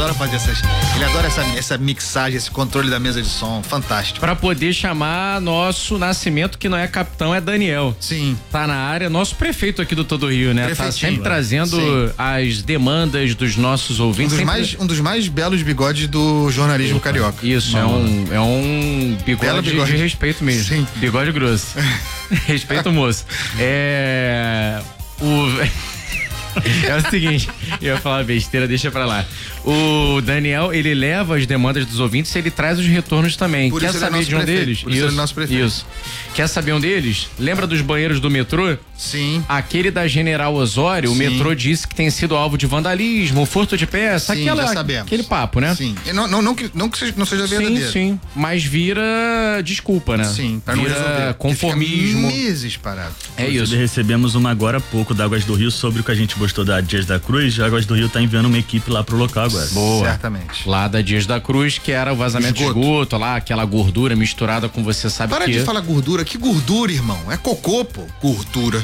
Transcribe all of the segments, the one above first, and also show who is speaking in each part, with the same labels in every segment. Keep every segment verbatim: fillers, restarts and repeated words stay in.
Speaker 1: adora fazer essas, ele adora essa, essa mixagem, esse controle da mesa de som, fantástico.
Speaker 2: Pra poder chamar nosso Nascimento, que não é capitão, é Daniel.
Speaker 1: Sim.
Speaker 2: Tá na área, nosso prefeito aqui do Todo Rio, né? Tá sempre trazendo Sim. as demandas dos nossos ouvintes.
Speaker 1: Um dos,
Speaker 2: sempre...
Speaker 1: mais, um dos mais belos bigodes do jornalismo Opa. carioca.
Speaker 2: Isso, é um, é um bigode, bigode de respeito mesmo.
Speaker 1: Sim.
Speaker 2: Bigode grosso. Respeito, moço. É... O... É o seguinte, eu ia falar besteira, deixa pra lá. O Daniel, ele leva as demandas dos ouvintes, ele traz os retornos também.
Speaker 1: Por
Speaker 2: Quer saber
Speaker 1: é
Speaker 2: de um
Speaker 1: prefeito,
Speaker 2: deles?
Speaker 1: Por isso, isso é nosso prefeito.
Speaker 2: Isso. Quer saber um deles? Lembra dos banheiros do metrô?
Speaker 1: Sim.
Speaker 2: Aquele da General Osório, Sim. o metrô disse que tem sido alvo de vandalismo, furto de peça,
Speaker 1: Sim,
Speaker 2: aquela,
Speaker 1: já sabemos.
Speaker 2: aquele papo, né?
Speaker 1: Sim. Não, não, não, que, não que seja, não seja verdadeiro.
Speaker 2: Sim, sim. Mas vira desculpa, né?
Speaker 1: Sim, pra
Speaker 2: vira
Speaker 1: não resolver.
Speaker 2: conformismo.
Speaker 1: Meses parado.
Speaker 2: É isso.
Speaker 3: Recebemos uma agora há pouco da Águas do Rio sobre o que a gente gostou da Dias da Cruz. A Águas do Rio tá enviando uma equipe lá pro local agora.
Speaker 2: Boa.
Speaker 1: Certamente.
Speaker 2: Lá da Dias da Cruz, que era o vazamento esgoto. de esgoto, lá, aquela gordura misturada com você sabe
Speaker 1: Para
Speaker 2: que...
Speaker 1: de falar gordura, que gordura, irmão? É cocô, pô. Gordura.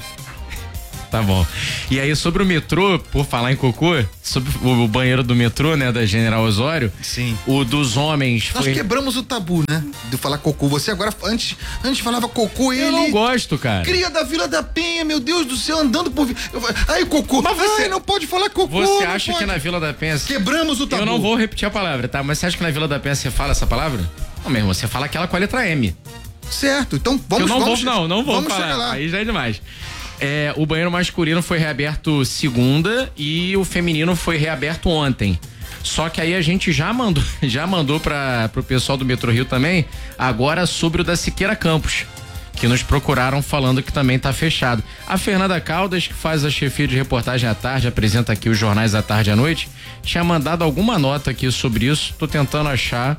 Speaker 2: Tá bom. E aí, sobre o metrô, por falar em cocô, sobre o banheiro do metrô, né, da General Osório.
Speaker 1: Sim.
Speaker 2: O dos homens.
Speaker 1: Nós
Speaker 2: foi...
Speaker 1: quebramos o tabu, né? De falar cocô. Você agora, antes, antes falava cocô, ele.
Speaker 2: Eu não gosto, cara.
Speaker 1: Cria da Vila da Penha, meu Deus do céu, andando por. Aí, cocô.
Speaker 2: Mas você
Speaker 1: Ai, não pode falar cocô.
Speaker 2: Você acha
Speaker 1: pode.
Speaker 2: que na Vila da Penha.
Speaker 1: Quebramos o tabu.
Speaker 2: Eu não vou repetir a palavra, tá? Mas você acha que na Vila da Penha você fala essa palavra? Não, meu irmão, você fala aquela com a letra M.
Speaker 1: Certo, então vamos
Speaker 2: Eu não
Speaker 1: vamos,
Speaker 2: vou, não, não vou
Speaker 1: vamos
Speaker 2: falar.
Speaker 1: Lá.
Speaker 2: Aí já é demais. É, o banheiro masculino foi reaberto segunda e o feminino foi reaberto ontem. Só que aí a gente já mandou, já mandou para pro pessoal do Metro Rio também, agora sobre o da Siqueira Campos, que nos procuraram falando que também tá fechado. A Fernanda Caldas, que faz a chefia de reportagem à tarde, apresenta aqui os jornais à tarde e à noite, tinha mandado alguma nota aqui sobre isso, tô tentando achar,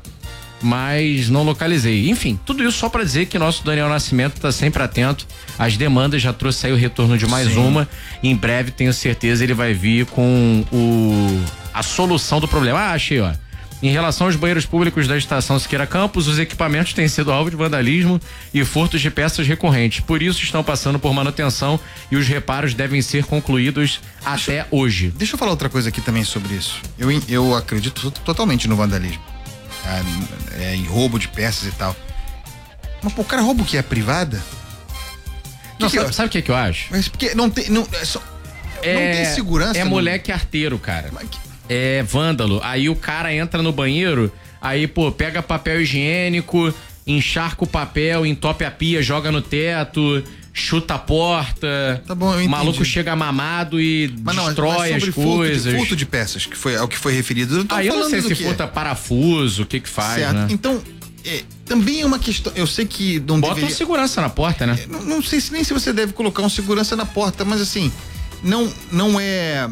Speaker 2: mas não localizei. Enfim, tudo isso só para dizer que nosso Daniel Nascimento tá sempre atento às demandas, já trouxe aí o retorno de mais Sim. uma. Em breve, tenho certeza, ele vai vir com o a solução do problema. Ah, achei, ó. Em relação aos banheiros públicos da estação Siqueira Campos, os equipamentos têm sido alvo de vandalismo e furtos de peças recorrentes. Por isso, estão passando por manutenção e os reparos devem ser concluídos deixa, até hoje.
Speaker 1: Deixa eu falar outra coisa aqui também sobre isso. Eu, eu acredito totalmente no vandalismo. É, em roubo de peças e tal. Mas pô, o cara rouba o que? É privada?
Speaker 2: Não,
Speaker 1: que
Speaker 2: sabe,
Speaker 1: que
Speaker 2: sabe o que que eu acho?
Speaker 1: Mas porque não tem, não, é só,
Speaker 2: é,
Speaker 1: não tem segurança.
Speaker 2: É
Speaker 1: no...
Speaker 2: moleque arteiro, cara.
Speaker 1: Que...
Speaker 2: É vândalo. Aí o cara entra no banheiro, aí pô, pega papel higiênico, encharca o papel, entope a pia, joga no teto, chuta a porta.
Speaker 1: Tá bom, eu entendi.
Speaker 2: O maluco chega mamado e mas destrói não, mas as coisas.
Speaker 1: Furto de, furto de peças, que foi ao que foi referido. Eu
Speaker 2: ah, eu não sei se furta é. parafuso, o que que faz,
Speaker 1: certo.
Speaker 2: né?
Speaker 1: Então, é, também é uma questão, eu sei que não
Speaker 2: Bota
Speaker 1: deveria...
Speaker 2: um segurança na porta, né?
Speaker 1: É, não, não sei se nem se você deve colocar um segurança na porta, mas assim, não, não é...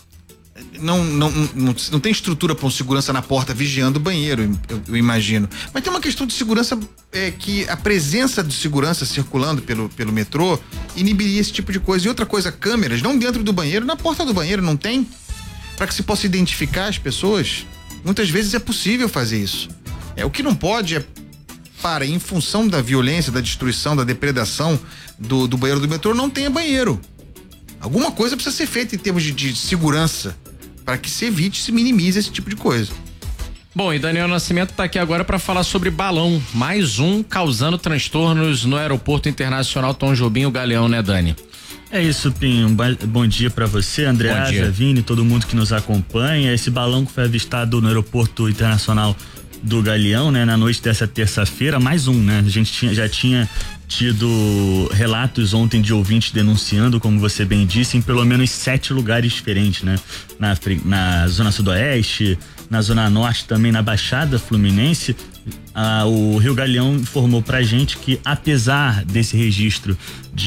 Speaker 1: Não, não, não, não tem estrutura para um segurança na porta vigiando o banheiro, eu, eu imagino. Mas tem uma questão de segurança é, que a presença de segurança circulando pelo, pelo metrô inibiria esse tipo de coisa. E outra coisa, câmeras, não dentro do banheiro, na porta do banheiro não tem? Para que se possa identificar as pessoas? Muitas vezes é possível fazer isso. É, o que não pode é, para, em função da violência, da destruição, da depredação do, do banheiro do metrô, não tenha banheiro. Alguma coisa precisa ser feita em termos de, de segurança para que se evite, se minimize esse tipo de coisa.
Speaker 2: Bom, e Daniel Nascimento está aqui agora para falar sobre balão, mais um causando transtornos no Aeroporto Internacional Tom Jobim, o Galeão, né, Dani?
Speaker 3: É isso, Pinho. Bom dia para você, Andreasa, Vini, todo mundo que nos acompanha. Esse balão que foi avistado no Aeroporto Internacional do Galeão, né, na noite dessa terça-feira, mais um, né? A gente tinha, já tinha tido relatos ontem de ouvintes denunciando, como você bem disse, em pelo menos sete lugares diferentes, né? Na, na Zona Sudoeste, na Zona Norte, também na Baixada Fluminense. Ah, o Rio Galeão informou pra gente que, apesar desse registro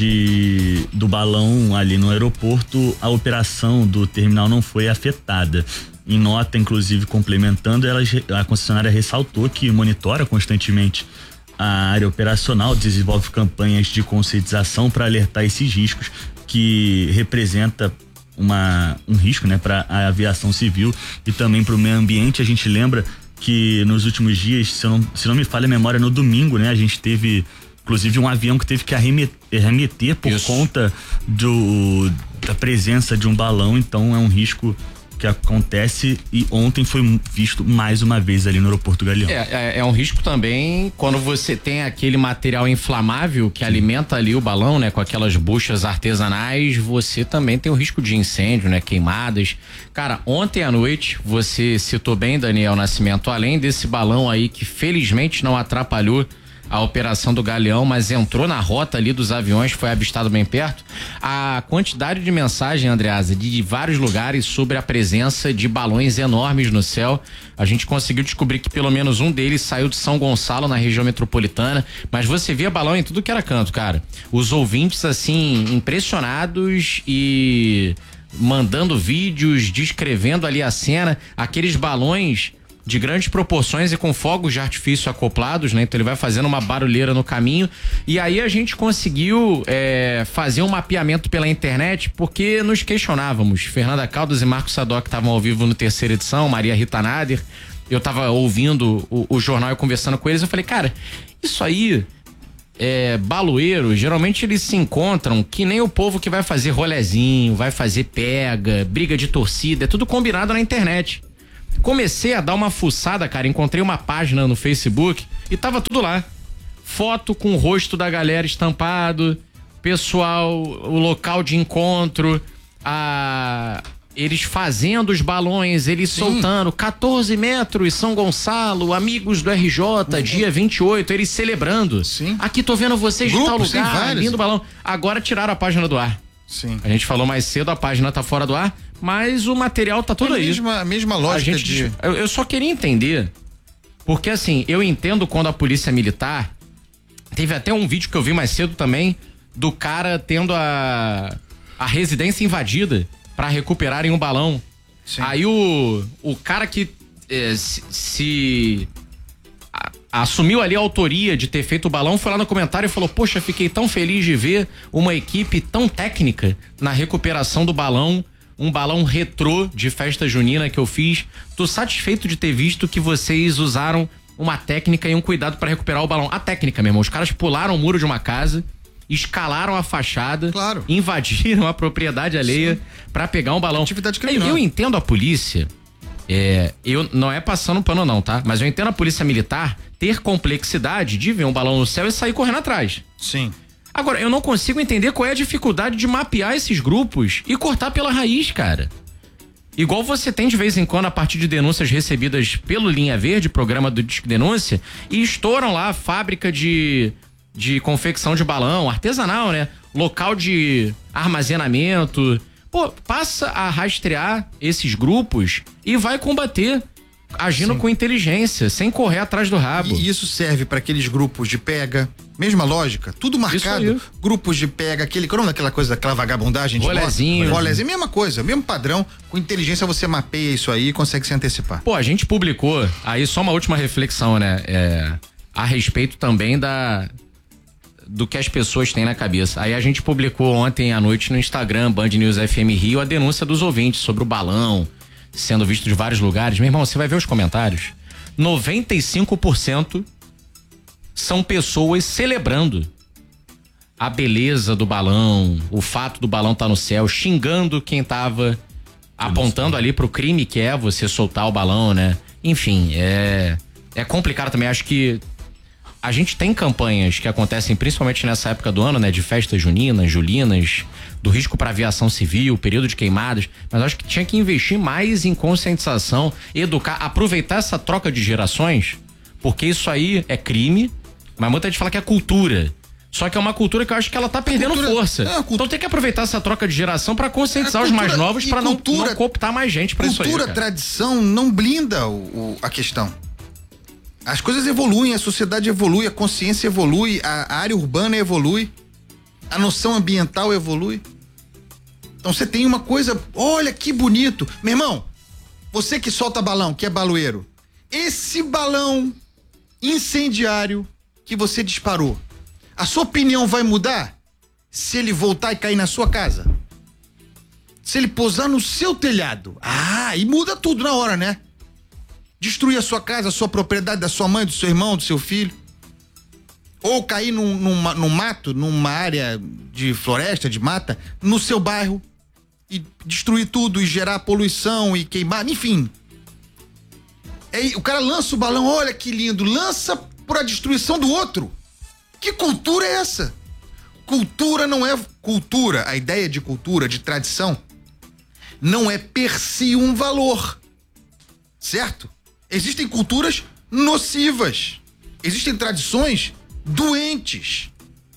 Speaker 3: de do balão ali no aeroporto, a operação do terminal não foi afetada. Em nota, inclusive, complementando, ela, a concessionária ressaltou que monitora constantemente a área operacional, desenvolve campanhas de conscientização para alertar esses riscos, que representa uma, um risco, né, para a aviação civil e também para o meio ambiente. A gente lembra que nos últimos dias, se, eu não, se não me falha a memória, no domingo, né, a gente teve inclusive um avião que teve que arremeter, arremeter por Isso. conta do, da presença de um balão. Então é um risco que acontece e ontem foi visto mais uma vez ali no aeroporto Galeão.
Speaker 2: É, é, é um risco também quando você tem aquele material inflamável que alimenta ali o balão, né? Com aquelas buchas artesanais, você também tem o risco de incêndio, né? Queimadas. Cara, ontem à noite, você citou bem, Daniel Nascimento, além desse balão aí que felizmente não atrapalhou a operação do Galeão, mas entrou na rota ali dos aviões, foi avistado bem perto. A quantidade de mensagem, Andreasa, de vários lugares sobre a presença de balões enormes no céu. A gente conseguiu descobrir que pelo menos um deles saiu de São Gonçalo, na região metropolitana, mas você via balão em tudo que era canto, cara. Os ouvintes, assim, impressionados e mandando vídeos, descrevendo ali a cena, aqueles balões de grandes proporções e com fogos de artifício acoplados, né? Então ele vai fazendo uma barulheira no caminho. E aí a gente conseguiu é, fazer um mapeamento pela internet, porque nos questionávamos. Fernanda Caldas e Marcos Sadoc estavam ao vivo no terceira edição, Maria Rita Nader. Eu tava ouvindo o, o jornal e conversando com eles. Eu falei, cara, isso aí é baloeiro, geralmente eles se encontram que nem o povo que vai fazer rolezinho, vai fazer pega, briga de torcida, é tudo combinado na internet. Comecei a dar uma fuçada, cara, encontrei uma página no Facebook e tava tudo lá. Foto com o rosto da galera estampado, pessoal, o local de encontro, a... eles fazendo os balões, eles Sim. soltando, quatorze metros, São Gonçalo, amigos do R J, uhum. dia vinte e oito, eles celebrando. Sim. Aqui tô vendo vocês Grupo, de tal lugar, sim, lindo balão. Agora tiraram a página do ar. Sim. A gente falou mais cedo, a página tá fora do ar, mas o material tá todo
Speaker 1: é a
Speaker 2: aí.
Speaker 1: Mesma, a mesma lógica
Speaker 2: a gente,
Speaker 1: de...
Speaker 2: eu, eu só queria entender, porque assim, eu entendo quando a polícia militar, teve até um vídeo que eu vi mais cedo também, do cara tendo a, a residência invadida para recuperarem um balão. Sim. Aí o, o cara que eh, se... se assumiu ali a autoria de ter feito o balão, foi lá no comentário e falou, poxa, fiquei tão feliz de ver uma equipe tão técnica na recuperação do balão, um balão retrô de festa junina que eu fiz. Tô satisfeito de ter visto que vocês usaram uma técnica e um cuidado para recuperar o balão. A técnica, meu irmão, os caras pularam o muro de uma casa, escalaram a fachada, claro. invadiram a propriedade alheia para pegar um balão.
Speaker 1: Atividade criminal.
Speaker 2: Eu entendo a polícia, é, eu não é passando pano não, tá? Mas eu entendo a polícia militar ter complexidade de ver um balão no céu e sair correndo atrás.
Speaker 1: Sim.
Speaker 2: Agora, eu não consigo entender qual é a dificuldade de mapear esses grupos e cortar pela raiz, cara. Igual você tem de vez em quando a partir de denúncias recebidas pelo Linha Verde, programa do Disque Denúncia, e estouram lá a fábrica de, de confecção de balão, artesanal, né? Local de armazenamento. Pô, passa a rastrear esses grupos e vai combater. Agindo Sim. com inteligência, sem correr atrás do rabo.
Speaker 1: E isso serve para aqueles grupos de pega, mesma lógica, tudo marcado. Grupos de pega, aquele, como daquela coisa daquela vagabundagem de
Speaker 2: rolezinho.
Speaker 1: Rolezinho, mesma coisa, mesmo padrão. Com inteligência você mapeia isso aí e consegue se antecipar.
Speaker 2: Pô, a gente publicou, aí só uma última reflexão, né? É, a respeito também da do que as pessoas têm na cabeça. Aí a gente publicou ontem à noite no Instagram, Band News F M Rio, a denúncia dos ouvintes sobre o balão sendo visto de vários lugares. Meu irmão, você vai ver os comentários. noventa e cinco por cento são pessoas celebrando a beleza do balão, o fato do balão estar tá no céu, xingando quem tava apontando ali pro crime que é você soltar o balão, né? Enfim, é, é complicado também. Acho que a gente tem campanhas que acontecem principalmente nessa época do ano, né? De festas juninas, julinas, do risco para aviação civil, período de queimadas, mas acho que tinha que investir mais em conscientização, educar, aproveitar essa troca de gerações, porque isso aí é crime, mas muita gente fala que é cultura. Só que é uma cultura que eu acho que ela tá perdendo cultura, força. É, cultu... Então tem que aproveitar essa troca de geração para conscientizar cultura, os mais novos, para não, não cooptar mais gente para isso aí.
Speaker 1: Cultura, tradição não blinda o, o, a questão. As coisas evoluem, a sociedade evolui, a consciência evolui, a, a área urbana evolui, a noção ambiental evolui. Então você tem uma coisa, olha que bonito. Meu irmão, você que solta balão, que é baloeiro, esse balão incendiário que você disparou, a sua opinião vai mudar se ele voltar e cair na sua casa? Se ele pousar no seu telhado? Ah, e muda tudo na hora, né? Destruir a sua casa, a sua propriedade, da sua mãe, do seu irmão, do seu filho. Ou cair num, num, num mato, numa área de floresta, de mata, no seu bairro. e destruir tudo e gerar poluição e queimar, enfim. É, o cara lança o balão, olha que lindo, lança por a destruição do outro. Que cultura é essa? Cultura não é cultura, a ideia de cultura, de tradição, não é per si um valor, certo? Existem culturas nocivas, existem tradições doentes.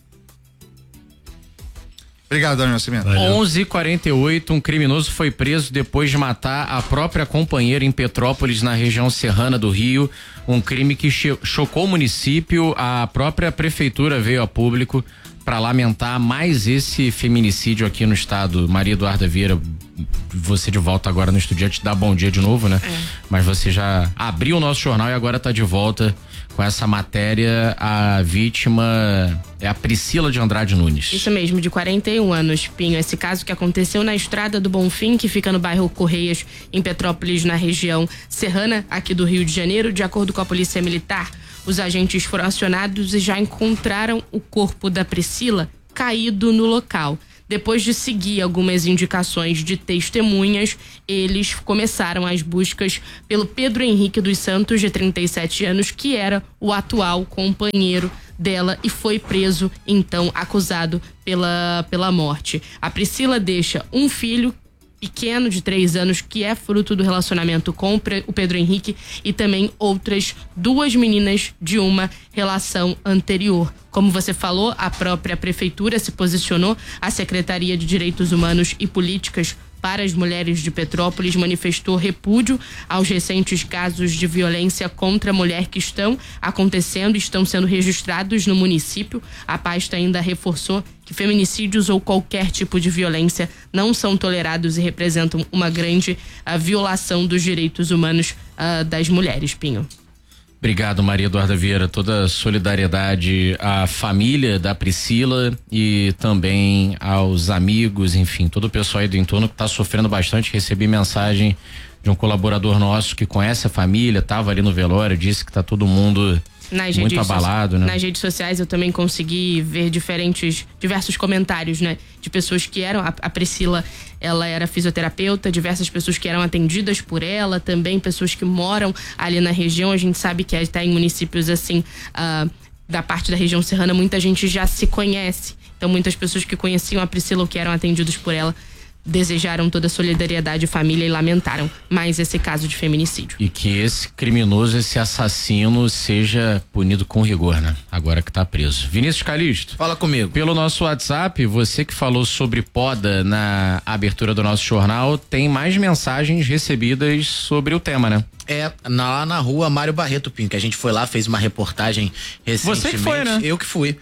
Speaker 1: Obrigado, Daniel Nascimento.
Speaker 2: onze e quarenta e oito, um criminoso foi preso depois de matar a própria companheira em Petrópolis, na região serrana do Rio. Um crime que chocou o município. A própria prefeitura veio a público para lamentar mais esse feminicídio aqui no estado. Maria Eduarda Vieira, você de volta agora no estúdio, te dá bom dia de novo, né? É. Mas você já abriu o nosso jornal e agora tá de volta com essa matéria. A vítima é a Priscila de Andrade Nunes.
Speaker 4: Isso mesmo, de quarenta e um anos, Pinho. Esse caso que aconteceu na Estrada do Bonfim, que fica no bairro Correias, em Petrópolis, na região serrana aqui do Rio de Janeiro. De acordo com a Polícia Militar, os agentes foram acionados e já encontraram o corpo da Priscila caído no local. Depois de seguir algumas indicações de testemunhas, eles começaram as buscas pelo Pedro Henrique dos Santos, de trinta e sete anos, que era o atual companheiro dela e foi preso, então, acusado pela, pela morte. A Priscila deixa um filho pequeno de três anos, que é fruto do relacionamento com o Pedro Henrique, e também outras duas meninas de uma relação anterior. Como você falou, a própria prefeitura se posicionou, a Secretaria de Direitos Humanos e Políticas para as Mulheres de Petrópolis manifestou repúdio aos recentes casos de violência contra a mulher que estão acontecendo, estão sendo registrados no município. A pasta ainda reforçou que feminicídios ou qualquer tipo de violência não são tolerados e representam uma grande uh, violação dos direitos humanos uh, das mulheres, Pinho.
Speaker 2: Obrigado, Maria Eduarda Vieira. Toda a solidariedade à família da Priscila e também aos amigos, enfim, todo o pessoal aí do entorno que está sofrendo bastante. Recebi mensagem de um colaborador nosso que conhece a família, estava ali no velório, disse que está todo mundo
Speaker 4: nas
Speaker 2: muito abalado, né?
Speaker 4: Nas redes sociais eu também consegui ver diferentes, diversos comentários, né? De pessoas que eram, a, a Priscila, ela era fisioterapeuta, diversas pessoas que eram atendidas por ela, também pessoas que moram ali na região. A gente sabe que está em municípios assim, uh, da parte da região serrana, muita gente já se conhece. Então muitas pessoas que conheciam a Priscila ou que eram atendidos por ela desejaram toda a solidariedade à família e lamentaram mais esse caso de feminicídio.
Speaker 2: E que esse criminoso, esse assassino seja punido com rigor, né? Agora que tá preso. Vinícius Calixto.
Speaker 5: Fala comigo.
Speaker 2: Pelo nosso WhatsApp, você que falou sobre poda na abertura do nosso jornal, tem mais mensagens recebidas sobre o tema, né?
Speaker 5: É, lá na rua Mário Barreto Pinho, que a gente foi lá, fez uma reportagem recentemente.
Speaker 2: Você que foi, né?
Speaker 5: Eu que fui.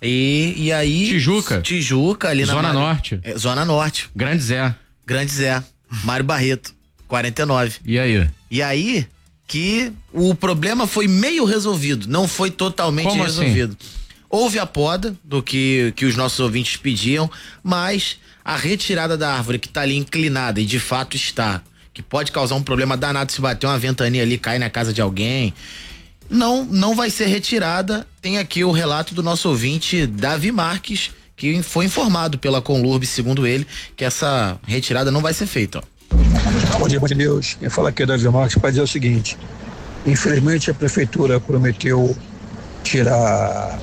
Speaker 5: E, e aí...
Speaker 2: Tijuca.
Speaker 5: Tijuca, ali
Speaker 2: Zona
Speaker 5: na...
Speaker 2: Zona Norte.
Speaker 5: É, Zona Norte.
Speaker 2: Grande Zé.
Speaker 5: Grande Zé. Mário Barreto, quarenta e nove.
Speaker 2: E aí?
Speaker 5: E aí que o problema foi meio resolvido, não foi totalmente
Speaker 2: Como
Speaker 5: resolvido.
Speaker 2: Assim?
Speaker 5: Houve a poda do que, que os nossos ouvintes pediam, mas a retirada da árvore que está ali inclinada, e de fato está, que pode causar um problema danado se bater uma ventania ali, cair na casa de alguém, não, não vai ser retirada. Tem aqui o relato do nosso ouvinte Davi Marques, que foi informado pela Conlurb, segundo ele, que essa retirada não vai ser feita. Ó.
Speaker 6: Bom dia, bom dia, Deus. Quem fala aqui é Davi Marques para dizer o seguinte: infelizmente a prefeitura prometeu tirar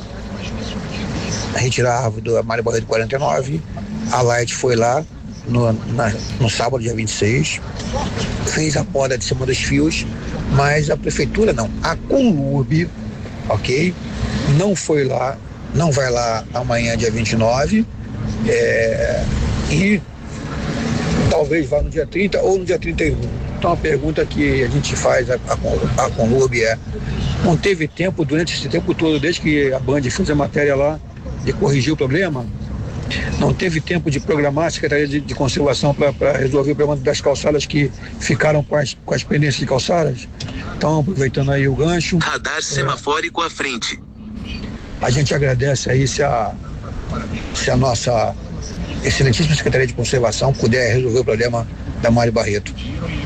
Speaker 6: retirar a árvore do Mário Barreto quarenta e nove. A Light foi lá no, na, no sábado, dia vinte e seis, fez a poda de cima dos fios, mas a prefeitura não, a Conlurb, ok, não foi lá, não vai lá amanhã, dia vinte e nove, é, e talvez vá no dia trinta ou no dia trinta e um. Então a pergunta que a gente faz a, a, a Conlurb é: não teve tempo durante esse tempo todo, desde que a Band fez a matéria lá, de corrigir o problema? Não teve tempo de programar a Secretaria de, de Conservação para resolver o problema das calçadas que ficaram com as, com as pendências de calçadas? Então, aproveitando aí o gancho.
Speaker 7: Radar semafórico à frente.
Speaker 6: A gente agradece aí se a, se a nossa excelentíssima Secretaria de Conservação puder resolver o problema da Mário Barreto.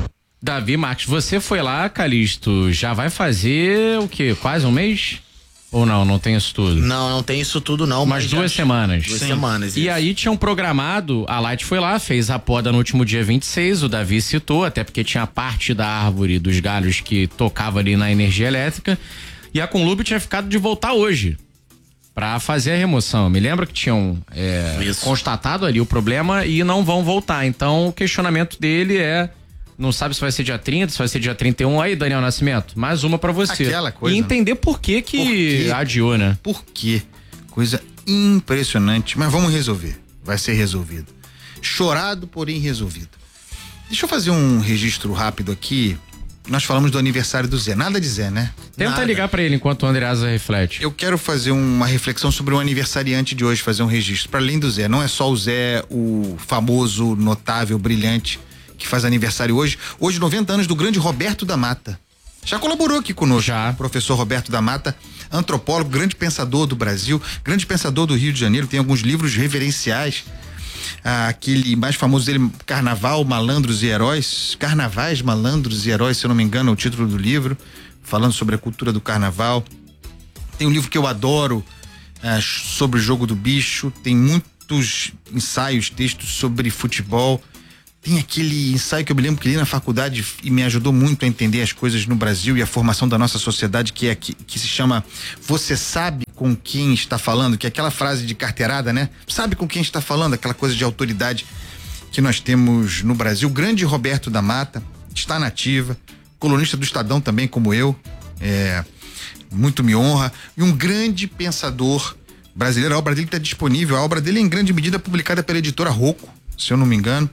Speaker 2: Davi Marques, você foi lá, Calixto, já vai fazer o quê? Quase um mês? Ou não, não tem isso tudo?
Speaker 5: Não, não tem isso tudo não.
Speaker 2: Mas duas
Speaker 5: já...
Speaker 2: semanas.
Speaker 5: Duas
Speaker 2: Sim.
Speaker 5: semanas.
Speaker 2: E
Speaker 5: isso.
Speaker 2: aí tinham programado, a Light foi lá, fez a poda no último dia vinte e seis, o Davi citou, até porque tinha parte da árvore dos galhos que tocava ali na energia elétrica. E a Conlub tinha ficado de voltar hoje pra fazer a remoção. Me lembro que tinham é, constatado ali o problema e não vão voltar. Então o questionamento dele é... Não sabe se vai ser dia trinta, se vai ser dia trinta e um. Aí, Daniel Nascimento, mais uma pra você.
Speaker 1: Aquela coisa.
Speaker 2: E entender por que que
Speaker 1: por quê?
Speaker 2: adiou, né?
Speaker 1: Por quê? Coisa impressionante. Mas vamos resolver. Vai ser resolvido. Chorado, porém resolvido. Deixa eu fazer um registro rápido aqui. Nós falamos do aniversário do Zé. Nada de Zé, né?
Speaker 2: Tenta
Speaker 1: Nada.
Speaker 2: ligar pra ele enquanto o Andreasa reflete.
Speaker 1: Eu quero fazer uma reflexão sobre o aniversariante de hoje, fazer um registro. Para além do Zé, não é só o Zé, o famoso, notável, brilhante, que faz aniversário hoje. Hoje, noventa anos do grande Roberto da Mata. Já colaborou aqui conosco.
Speaker 2: Já.
Speaker 1: Professor Roberto da Mata, antropólogo, grande pensador do Brasil, grande pensador do Rio de Janeiro, tem alguns livros reverenciais. Ah, aquele mais famoso dele, Carnaval, Malandros e Heróis. Carnavais, Malandros e Heróis, se eu não me engano, é o título do livro, falando sobre a cultura do carnaval. Tem um livro que eu adoro, ah, sobre o jogo do bicho. Tem muitos ensaios, textos sobre futebol. Tem aquele ensaio que eu me lembro que li na faculdade e me ajudou muito a entender as coisas no Brasil e a formação da nossa sociedade, que é que, que se chama Você Sabe Com Quem Está Falando, que é aquela frase de carteirada, né? Sabe com quem está falando, aquela coisa de autoridade que nós temos no Brasil. O grande Roberto da Mata está na ativa, colunista do Estadão também, como eu, é, muito me honra, e um grande pensador brasileiro. A obra dele está disponível, a obra dele é em grande medida publicada pela editora Rocco, se eu não me engano.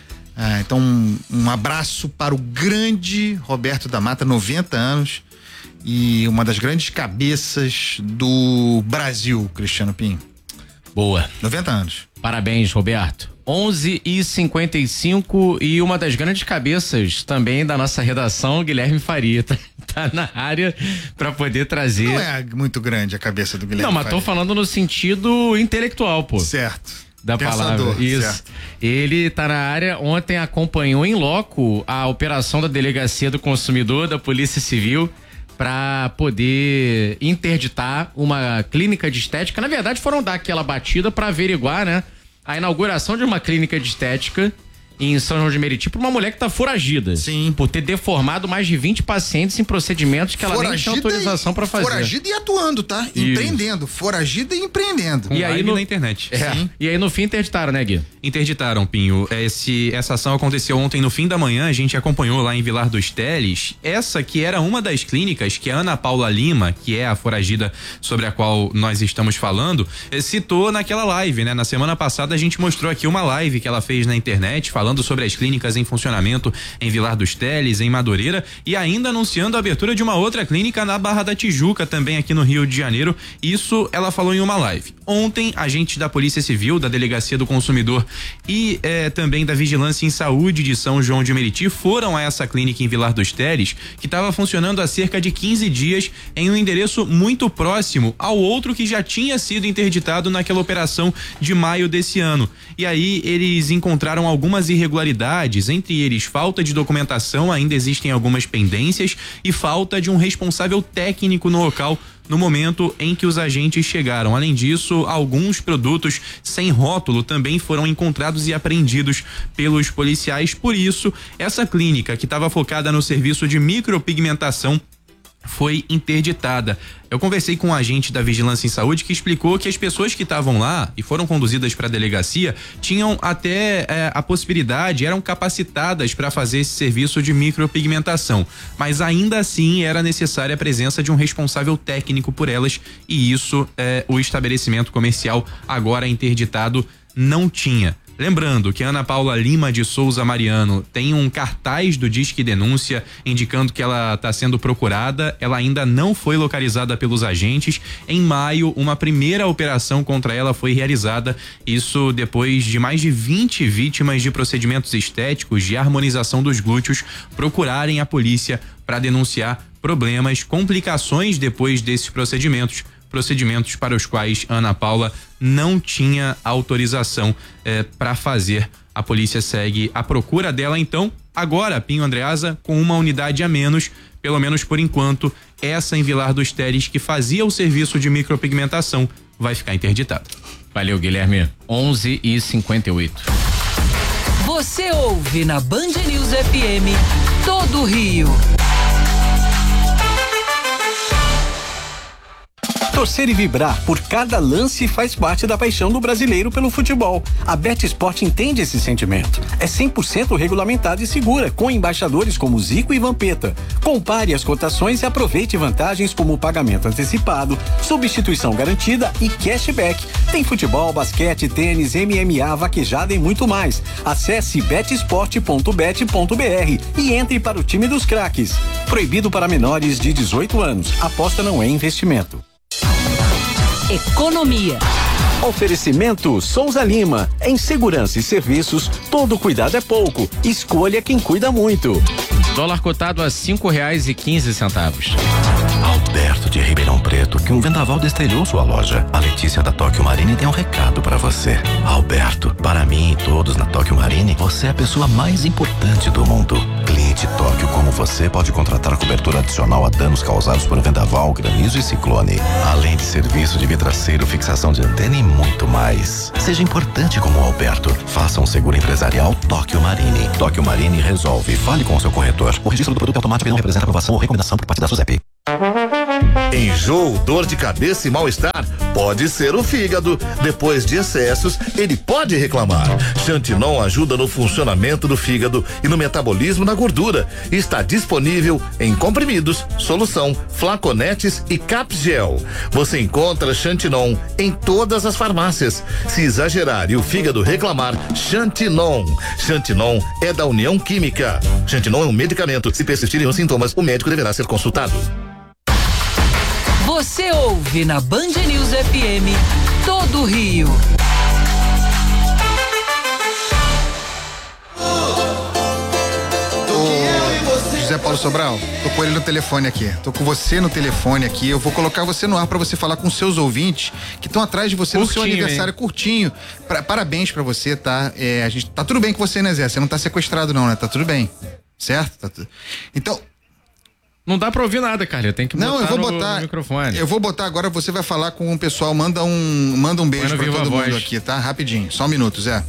Speaker 1: Ah, então um, um abraço para o grande Roberto da Mata, noventa anos, e uma das grandes cabeças do Brasil, Cristiano Pinho.
Speaker 2: Boa.
Speaker 1: noventa anos.
Speaker 2: Parabéns, Roberto. onze e cinquenta e cinco e uma das grandes cabeças também da nossa redação, Guilherme Faria, tá, tá na área para poder trazer.
Speaker 1: Não é muito grande a cabeça do Guilherme
Speaker 2: Não, mas
Speaker 1: Faria.
Speaker 2: tô falando no sentido intelectual, pô.
Speaker 1: Certo.
Speaker 2: Da
Speaker 1: Pensador,
Speaker 2: palavra, isso.
Speaker 1: certo.
Speaker 2: Ele tá na área, ontem acompanhou em loco a operação da Delegacia do Consumidor, da Polícia Civil, para poder interditar uma clínica de estética. Na verdade, foram dar aquela batida para averiguar, né, a inauguração de uma clínica de estética em São João de Meriti por uma mulher que tá foragida.
Speaker 1: Sim.
Speaker 2: Por ter deformado mais de vinte pacientes em procedimentos que ela
Speaker 1: Foragida
Speaker 2: nem tinha autorização para fazer.
Speaker 1: Foragida e atuando, tá?
Speaker 2: Isso.
Speaker 1: Empreendendo. Foragida e empreendendo.
Speaker 8: Com
Speaker 2: E aí
Speaker 8: live
Speaker 2: no-
Speaker 8: na internet.
Speaker 2: É.
Speaker 1: Sim.
Speaker 2: E aí no fim interditaram, né, Gui?
Speaker 8: Interditaram, Pinho. Esse, essa ação aconteceu ontem no fim da manhã, a gente acompanhou lá em Vilar dos Teles. Essa que era uma das clínicas que a Ana Paula Lima, que é a foragida sobre a qual nós estamos falando, eh, citou naquela live, né? Na semana passada a gente mostrou aqui uma live que ela fez na internet falando sobre as clínicas em funcionamento em Vilar dos Teles, em Madureira, e ainda anunciando a abertura de uma outra clínica na Barra da Tijuca, também aqui no Rio de Janeiro. Isso ela falou em uma live. Ontem, agentes da Polícia Civil, da Delegacia do Consumidor e eh, também da Vigilância em Saúde de São João de Meriti foram a essa clínica em Vilar dos Teles, que estava funcionando há cerca de quinze dias em um endereço muito próximo ao outro que já tinha sido interditado naquela operação de maio desse ano. E aí eles encontraram algumas irregularidades, entre eles falta de documentação, ainda existem algumas pendências, e falta de um responsável técnico no local no momento em que os agentes chegaram. Além disso, alguns produtos sem rótulo também foram encontrados e apreendidos pelos policiais. Por isso, essa clínica, que estava focada no serviço de micropigmentação, foi interditada. Eu conversei com um agente da Vigilância em Saúde que explicou que as pessoas que estavam lá e foram conduzidas para a delegacia tinham até é, a possibilidade, eram capacitadas para fazer esse serviço de micropigmentação, mas ainda assim era necessária a presença de um responsável técnico por elas, e isso é, o estabelecimento comercial agora interditado não tinha. Lembrando que Ana Paula Lima de Souza Mariano tem um cartaz do Disque Denúncia indicando que ela está sendo procurada. Ela ainda não foi localizada pelos agentes. Em maio, uma primeira operação contra ela foi realizada. Isso depois de mais de vinte vítimas de procedimentos estéticos de harmonização dos glúteos procurarem a polícia para denunciar problemas, complicações depois desses procedimentos. Procedimentos para os quais Ana Paula não tinha autorização eh, para fazer. A polícia segue à procura dela, então, agora, Pinho Andreasa, com uma unidade a menos, pelo menos por enquanto, essa em Vilar dos Teles que fazia o serviço de micropigmentação vai ficar interditada.
Speaker 2: Valeu, Guilherme. onze e cinquenta e oito.
Speaker 9: Você ouve na Band News F M todo o Rio.
Speaker 10: Torcer e vibrar por cada lance faz parte da paixão do brasileiro pelo futebol. A BetSport entende esse sentimento. É cem por cento regulamentada e segura, com embaixadores como Zico e Vampeta. Compare as cotações e aproveite vantagens como pagamento antecipado, substituição garantida e cashback. Tem futebol, basquete, tênis, M M A, vaquejada e muito mais. Acesse betsport ponto bet ponto br e entre para o time dos craques. Proibido para menores de dezoito anos. Aposta não é investimento.
Speaker 9: Economia.
Speaker 10: Oferecimento Souza Lima. Em segurança e serviços, todo cuidado é pouco. Escolha quem cuida muito.
Speaker 2: Dólar cotado a cinco reais e quinze centavos.
Speaker 11: Alberto de Ribeirão Preto, que um vendaval destrelhou sua loja. A Letícia da Tóquio Marine tem um recado pra você. Alberto, para mim e todos na Tóquio Marine, você é a pessoa mais importante do mundo. Cliente Tóquio como você pode contratar cobertura adicional a danos causados por vendaval, granizo e ciclone. Além de serviço de vidraceiro, fixação de antena e muito mais. Seja importante como o Alberto. Faça um seguro empresarial Tóquio Marine. Tóquio Marine resolve. Fale com o seu corretor. O registro do produto automático não representa aprovação ou recomendação por parte da SUSEP.
Speaker 12: Enjoo, dor de cabeça e mal-estar? Pode ser o fígado. Depois de excessos, ele pode reclamar. Xantinon ajuda no funcionamento do fígado e no metabolismo da gordura. Está disponível em comprimidos, solução, flaconetes e capgel. Você encontra Xantinon em todas as farmácias. Se exagerar e o fígado reclamar, Xantinon. Xantinon é da União Química. Xantinon é um medicamento. Se persistirem os sintomas, o médico deverá ser consultado.
Speaker 9: Você ouve na Band News F M todo o Rio.
Speaker 1: José Paulo Sobral, tô com ele no telefone aqui, tô com você no telefone aqui, eu vou colocar você no ar pra você falar com seus ouvintes que estão atrás de você curtinho, no seu aniversário, hein? Curtinho. Pra, parabéns pra você, tá? É, a gente, tá tudo bem com você, né, Zé? Você não tá sequestrado não, né? Tá tudo bem, certo? Tá tu... Então...
Speaker 2: Não dá pra ouvir nada, cara. Eu tenho que botar
Speaker 1: Não, eu vou
Speaker 2: no,
Speaker 1: botar.
Speaker 2: no microfone.
Speaker 1: Eu vou botar agora, você vai falar com o pessoal. Manda um, manda um beijo pra todo mundo aqui, tá? Rapidinho. Só um minuto, Zé.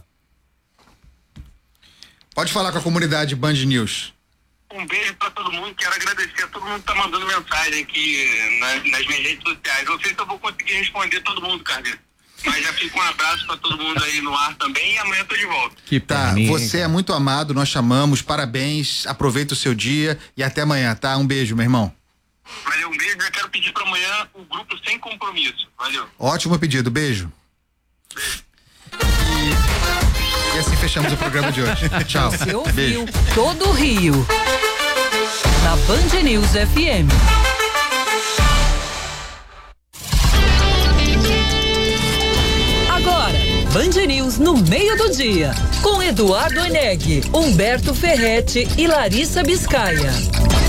Speaker 1: Pode falar com a comunidade Band News.
Speaker 13: Um beijo pra todo mundo. Quero agradecer a todo mundo que tá mandando mensagem aqui nas, nas minhas redes sociais. Não sei se eu vou conseguir responder todo mundo, Carlinhos. Mas já fica um abraço pra todo mundo aí no ar também e amanhã eu tô de volta.
Speaker 1: Que tá, você é muito amado, nós chamamos, parabéns, aproveita o seu dia e até amanhã, tá? Um beijo, meu irmão.
Speaker 13: Valeu, um beijo, eu quero pedir pra amanhã o grupo Sem Compromisso, valeu.
Speaker 1: Ótimo pedido, beijo. Beijo. E, e assim fechamos o programa de hoje. Tchau.
Speaker 9: Você ouviu todo o Rio na Band News F M. Agora, Band News no meio do dia, com Eduardo Eneg, Humberto Ferretti e Larissa Biscaia.